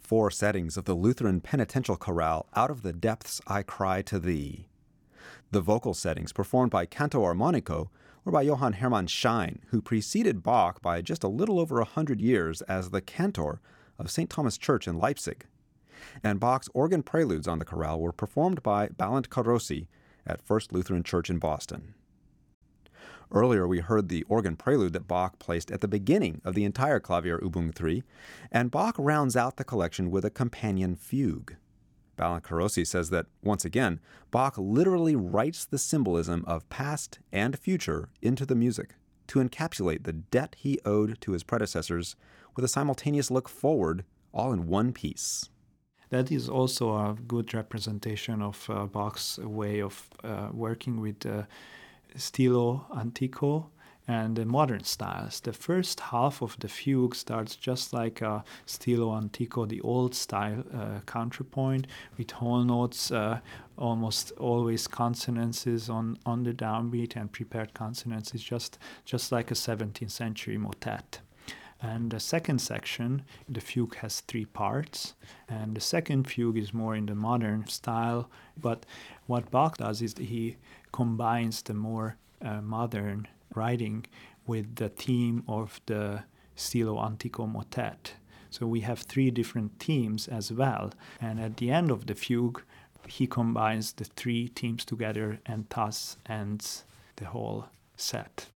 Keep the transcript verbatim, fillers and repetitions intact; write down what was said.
four settings of the Lutheran Penitential Chorale, Out of the Depths I Cry to Thee. The vocal settings performed by Canto Armonico were by Johann Hermann Schein, who preceded Bach by just a little over a hundred years as the cantor of Saint Thomas Church in Leipzig. And Bach's organ preludes on the chorale were performed by Balint Carossi at First Lutheran Church in Boston. Earlier, we heard the organ prelude that Bach placed at the beginning of the entire Klavierübung three, and Bach rounds out the collection with a companion fugue. Balint Carossi says that, once again, Bach literally writes the symbolism of past and future into the music to encapsulate the debt he owed to his predecessors with a simultaneous look forward, all in one piece. That is also a good representation of uh, Bach's way of uh, working with uh, stilo antico and the modern styles. The first half of the fugue starts just like a stilo antico, the old style uh, counterpoint with whole notes, uh, almost always consonances on, on the downbeat and prepared consonances, just, just like a seventeenth century motet. And the second section, the fugue has three parts, and the second fugue is more in the modern style, but what Bach does is he combines the more uh, modern writing with the theme of the stilo antico motet. So we have three different themes as well, and at the end of the fugue, he combines the three themes together and thus ends the whole set.